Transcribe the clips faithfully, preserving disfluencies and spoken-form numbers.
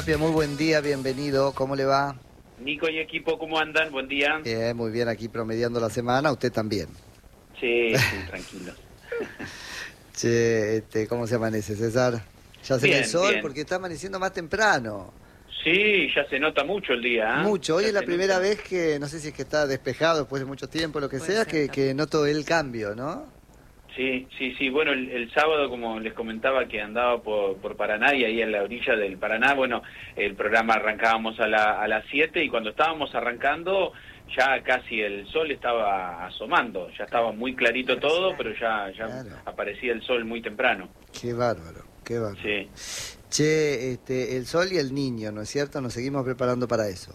Bien, muy buen día, bienvenido, ¿cómo le va? Nico y equipo, ¿cómo andan? Buen día. Bien, muy bien, aquí promediando la semana, usted también. Sí, sí, tranquilo. Che, este, ¿cómo se amanece, César? ¿Ya se ve el Bien, sol? bien. Porque está amaneciendo más temprano. Sí, ya se nota mucho el día, ¿eh? Mucho, hoy Ya es la se primera nota. vez que, no sé si es que está despejado después de mucho tiempo, lo que Puede sea, ser que, que también. noto el cambio, ¿no? Sí, sí, sí. Bueno, el, el sábado, como les comentaba, que andaba por, por Paraná y ahí en la orilla del Paraná, bueno, el programa arrancábamos a, la, a las siete y cuando estábamos arrancando ya casi el sol estaba asomando, ya estaba muy clarito todo, pero ya, ya Claro. aparecía el sol muy temprano. Qué bárbaro, qué bárbaro. Sí. Che, este, el sol y el niño, ¿no es cierto? Nos seguimos preparando para eso.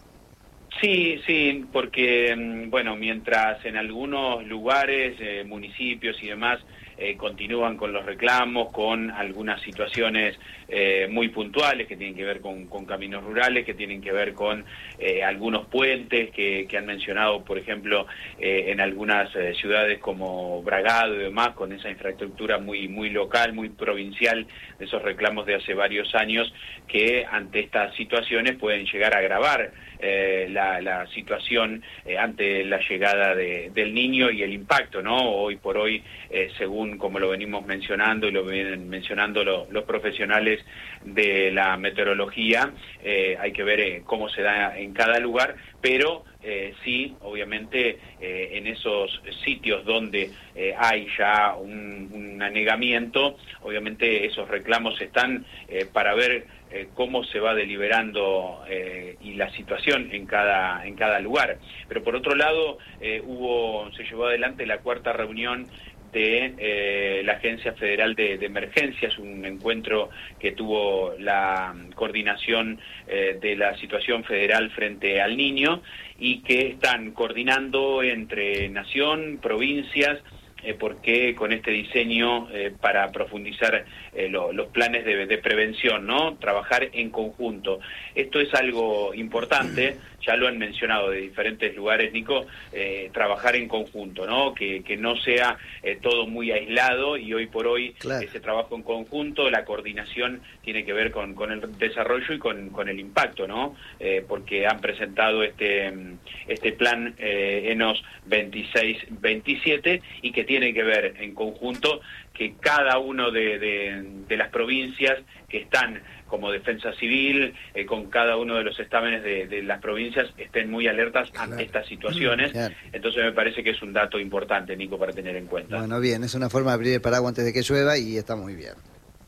Sí, sí, porque, mm, bueno, mientras en algunos lugares, eh, municipios y demás, eh, continúan con los reclamos, con algunas situaciones eh, muy puntuales que tienen que ver con, con caminos rurales, que tienen que ver con eh, algunos puentes que, que han mencionado, por ejemplo, eh, en algunas eh, ciudades como Bragado y demás, con esa infraestructura muy, muy local, muy provincial, de esos reclamos de hace varios años, que ante estas situaciones pueden llegar a agravar eh, la, la situación eh, ante la llegada de, del niño y el impacto, ¿no? Hoy por hoy, eh, según como lo venimos mencionando y lo vienen mencionando lo, los profesionales de la meteorología, eh, hay que ver eh, cómo se da en cada lugar, pero eh, sí, obviamente, eh, en esos sitios donde eh, hay ya un, un anegamiento, obviamente esos reclamos están eh, para ver eh, cómo se va deliberando eh, y la situación en cada en cada lugar. Pero por otro lado, eh, hubo se llevó adelante la cuarta reunión de eh, la Agencia Federal de, de Emergencias, un encuentro que tuvo la coordinación eh, de la situación federal frente al niño y que están coordinando entre nación, provincias, eh, porque con este diseño eh, para profundizar eh, lo, los planes de, de prevención, ¿no? Trabajar en conjunto. Esto es algo importante, ya lo han mencionado de diferentes lugares, Nico, eh, trabajar en conjunto, ¿no? Que, que no sea eh, todo muy aislado y hoy por hoy Claro. ese trabajo en conjunto, la coordinación tiene que ver con, con el desarrollo y con, con el impacto, ¿no? Eh, porque han presentado este, este plan eh, ENOS veintiséis veintisiete y que tiene que ver en conjunto que cada uno de, de, de las provincias que están como defensa civil, eh, con cada uno de los estámenes de, de las provincias, estén muy alertas Claro. ante estas situaciones. Claro. Entonces me parece que es un dato importante, Nico, para tener en cuenta. Bueno, bien, es una forma de abrir el paraguas antes de que llueva y está muy bien.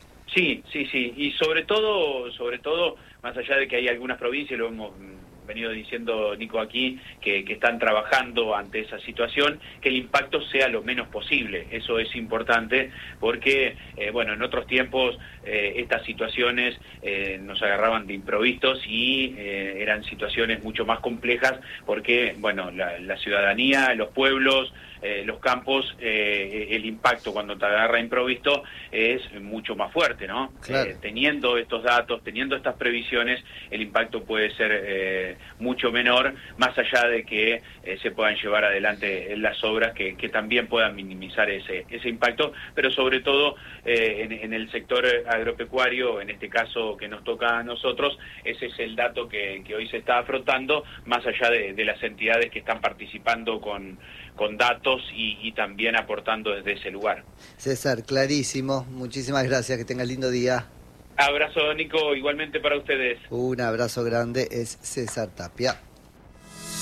Sí, sí, sí, y sobre todo, sobre todo, más allá de que hay algunas provincias, lo hemos venido diciendo, Nico, aquí, que, que están trabajando ante esa situación, que el impacto sea lo menos posible. Eso es importante porque, eh, bueno, en otros tiempos eh, estas situaciones eh, nos agarraban de improvistos y eh, eran situaciones mucho más complejas porque, bueno, la, la ciudadanía, los pueblos, eh, los campos, eh, el impacto cuando te agarra improvisto es mucho más fuerte, ¿no? Claro. Eh, teniendo estos datos, teniendo estas previsiones, el impacto puede ser eh, mucho menor, más allá de que eh, se puedan llevar adelante las obras que, que también puedan minimizar ese, ese impacto, pero sobre todo eh, en, en el sector agropecuario, en este caso que nos toca a nosotros, ese es el dato que, que hoy se está afrontando, más allá de, de las entidades que están participando con, con datos y, y también aportando desde ese lugar. César, clarísimo, muchísimas gracias, que tengas lindo día. Abrazo, Nico, igualmente para ustedes. Un abrazo grande, es César Tapia.